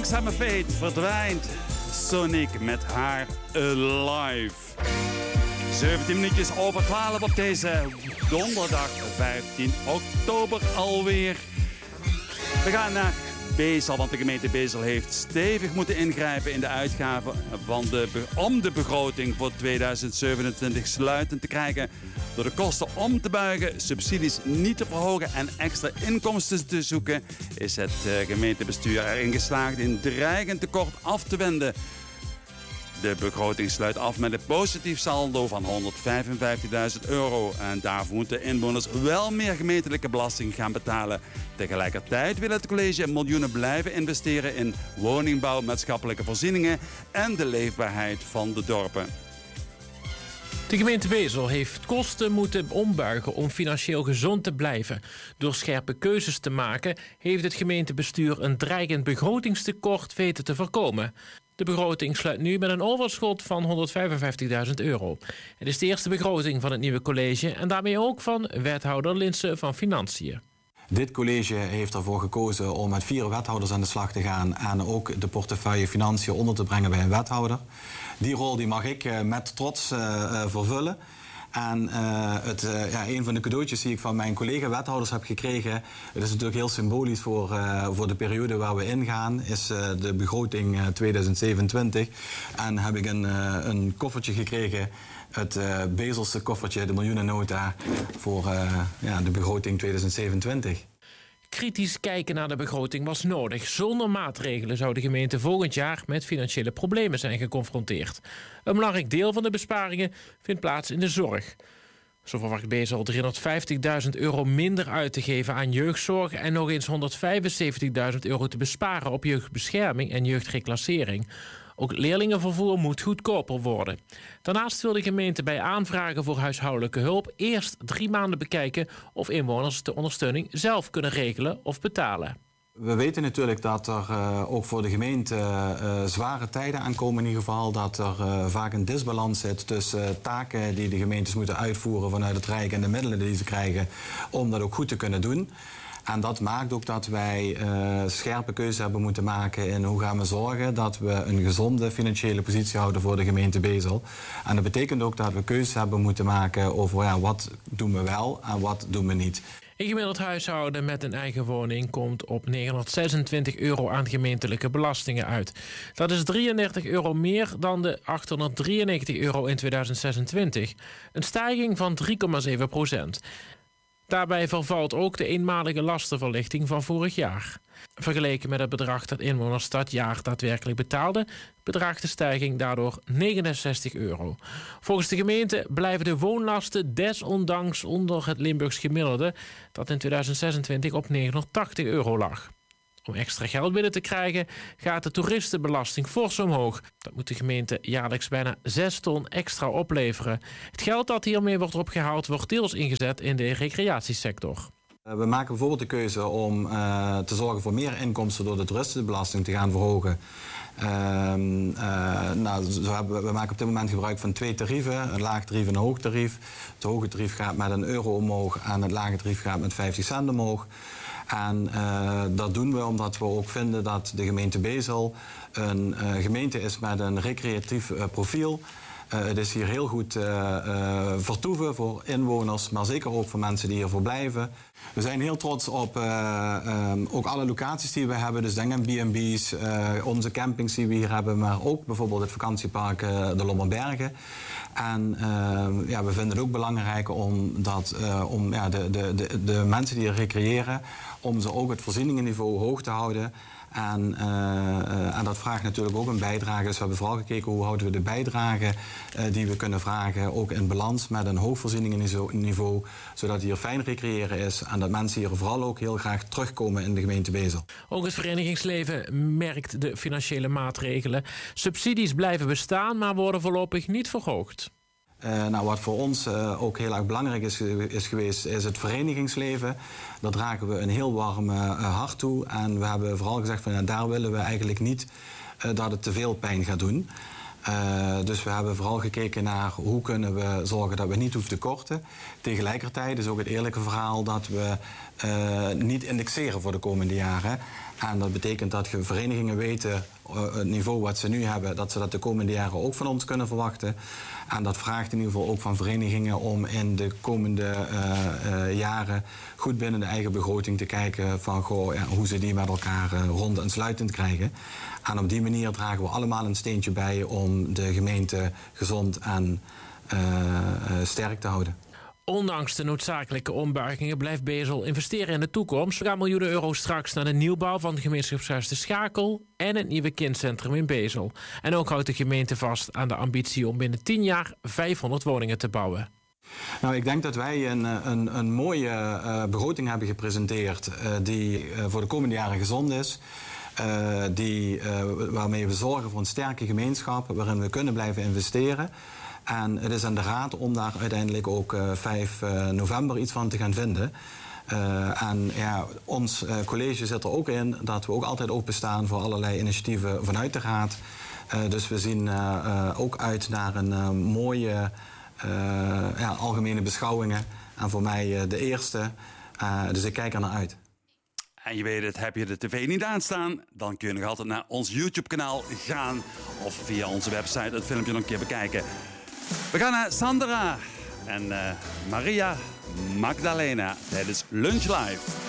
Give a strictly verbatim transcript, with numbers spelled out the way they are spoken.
langzame fade verdwijnt Sonic met haar Alive. zeventien minuutjes over twaalf op deze donderdag vijftien oktober alweer. We gaan naar Bezel, want de gemeente Bezel heeft stevig moeten ingrijpen in de uitgaven van de, om de begroting voor tweeduizend zevenentwintig sluitend te krijgen. Door de kosten om te buigen, subsidies niet te verhogen en extra inkomsten te zoeken, is het gemeentebestuur erin geslaagd in dreigend tekort af te wenden. De begroting sluit af met een positief saldo van honderdvijfenvijftigduizend euro. En daarvoor moeten inwoners wel meer gemeentelijke belasting gaan betalen. Tegelijkertijd wil het college miljoenen blijven investeren in woningbouw, maatschappelijke voorzieningen en de leefbaarheid van de dorpen. De gemeente Bezel heeft kosten moeten ombuigen om financieel gezond te blijven. Door scherpe keuzes te maken heeft het gemeentebestuur een dreigend begrotingstekort weten te voorkomen. De begroting sluit nu met een overschot van honderdvijfenvijftigduizend euro. Het is de eerste begroting van het nieuwe college en daarmee ook van wethouder Linssen van Financiën. Dit college heeft ervoor gekozen om met vier wethouders aan de slag te gaan en ook de portefeuille financiën onder te brengen bij een wethouder. Die rol die mag ik met trots uh, vervullen. En uh, het, uh, ja, een van de cadeautjes die ik van mijn collega-wethouders heb gekregen, het is natuurlijk heel symbolisch voor, uh, voor de periode waar we ingaan, is uh, de begroting uh, tweeduizend zevenentwintig. En heb ik een, uh, een koffertje gekregen, het uh, Bezelse koffertje, de miljoenennota voor uh, ja, de begroting tweeduizend zevenentwintig. Kritisch kijken naar de begroting was nodig. Zonder maatregelen zou de gemeente volgend jaar met financiële problemen zijn geconfronteerd. Een belangrijk deel van de besparingen vindt plaats in de zorg. Zo verwacht Bezel driehonderdvijftigduizend euro minder uit te geven aan jeugdzorg en nog eens honderdvijfenzeventigduizend euro te besparen op jeugdbescherming en jeugdreclassering. Ook leerlingenvervoer moet goedkoper worden. Daarnaast wil de gemeente bij aanvragen voor huishoudelijke hulp eerst drie maanden bekijken of inwoners de ondersteuning zelf kunnen regelen of betalen. We weten natuurlijk dat er uh, ook voor de gemeente uh, zware tijden aankomen in ieder geval. Dat er uh, vaak een disbalans zit tussen uh, taken die de gemeentes moeten uitvoeren vanuit het Rijk en de middelen die ze krijgen om dat ook goed te kunnen doen. En dat maakt ook dat wij uh, scherpe keuzes hebben moeten maken in hoe gaan we zorgen dat we een gezonde financiële positie houden voor de gemeente Bezel. En dat betekent ook dat we keuzes hebben moeten maken over ja, wat doen we wel en wat doen we niet. Een gemiddeld huishouden met een eigen woning komt op negenhonderdzesentwintig euro aan gemeentelijke belastingen uit. Dat is drieëndertig euro meer dan de achthonderddrieënnegentig euro in tweeduizend zesentwintig. Een stijging van drie komma zeven procent. Daarbij vervalt ook de eenmalige lastenverlichting van vorig jaar. Vergeleken met het bedrag dat inwoners dat jaar daadwerkelijk betaalden, bedraagt de stijging daardoor negenenzestig euro. Volgens de gemeente blijven de woonlasten desondanks onder het Limburgs gemiddelde, dat in tweeduizend zesentwintig op negenhonderdtachtig euro lag. Om extra geld binnen te krijgen gaat de toeristenbelasting fors omhoog. Dat moet de gemeente jaarlijks bijna zes ton extra opleveren. Het geld dat hiermee wordt opgehaald wordt deels ingezet in de recreatiesector. We maken bijvoorbeeld de keuze om uh, te zorgen voor meer inkomsten door de toeristenbelasting te gaan verhogen. Uh, uh, nou, zo hebben we, we maken op dit moment gebruik van twee tarieven, een laag tarief en een hoog tarief. Het hoge tarief gaat met een euro omhoog en het lage tarief gaat met vijftig cent omhoog. En uh, dat doen we omdat we ook vinden dat de gemeente Bezel een uh, gemeente is met een recreatief uh, profiel. Uh, het is hier heel goed uh, uh, vertoeven voor inwoners, maar zeker ook voor mensen die hier verblijven. We zijn heel trots op uh, um, ook alle locaties die we hebben. Dus denk aan B en B's, uh, onze campings die we hier hebben, maar ook bijvoorbeeld het vakantiepark uh, de Lommerbergen. En uh, ja, we vinden het ook belangrijk om, dat, uh, om ja, de, de, de, de mensen die hier recreëren, om ze ook het voorzieningenniveau hoog te houden. En, uh, uh, en dat vraagt natuurlijk ook een bijdrage. Dus we hebben vooral gekeken hoe houden we de bijdrage uh, die we kunnen vragen ook in balans met een hoog voorzieningenniveau, zodat hier fijn recreëren is en dat mensen hier vooral ook heel graag terugkomen in de gemeente Bezel. Ook het verenigingsleven merkt de financiële maatregelen. Subsidies blijven bestaan, maar worden voorlopig niet verhoogd. Uh, nou, wat voor ons uh, ook heel erg belangrijk is, is geweest, is het verenigingsleven. Daar dragen we een heel warm uh, hart toe. En we hebben vooral gezegd van ja, daar willen we eigenlijk niet uh, dat het te veel pijn gaat doen. Uh, dus we hebben vooral gekeken naar hoe kunnen we zorgen dat we niet hoeven te korten. Tegelijkertijd is ook het eerlijke verhaal dat we uh, niet indexeren voor de komende jaren. En dat betekent dat verenigingen weten uh, het niveau wat ze nu hebben, dat ze dat de komende jaren ook van ons kunnen verwachten. En dat vraagt in ieder geval ook van verenigingen om in de komende uh, uh, jaren goed binnen de eigen begroting te kijken van goh, ja, hoe ze die met elkaar uh, rond en sluitend krijgen. En op die manier dragen we allemaal een steentje bij om de gemeente gezond en uh, uh, sterk te houden. Ondanks de noodzakelijke ombuigingen blijft Bezel investeren in de toekomst. Er gaan miljoenen euro straks naar de nieuwbouw van het gemeenschapshuis De Schakel en het nieuwe kindcentrum in Bezel. En ook houdt de gemeente vast aan de ambitie om binnen tien jaar vijfhonderd woningen te bouwen. Nou, ik denk dat wij een, een, een mooie uh, begroting hebben gepresenteerd uh, die uh, voor de komende jaren gezond is. Uh, die, uh, waarmee we zorgen voor een sterke gemeenschap waarin we kunnen blijven investeren. En het is aan de Raad om daar uiteindelijk ook uh, vijf november iets van te gaan vinden. Uh, en ja, ons uh, college zit er ook in dat we ook altijd openstaan voor allerlei initiatieven vanuit de Raad. Uh, dus we zien uh, uh, ook uit naar een uh, mooie uh, ja, algemene beschouwingen. En voor mij uh, de eerste. Uh, dus ik kijk er naar uit. En je weet het, heb je de tv niet aanstaan, dan kun je nog altijd naar ons YouTube-kanaal gaan. Of via onze website het filmpje nog een keer bekijken. We gaan naar Sandra en uh, Maria Magdalena tijdens Lunch Live.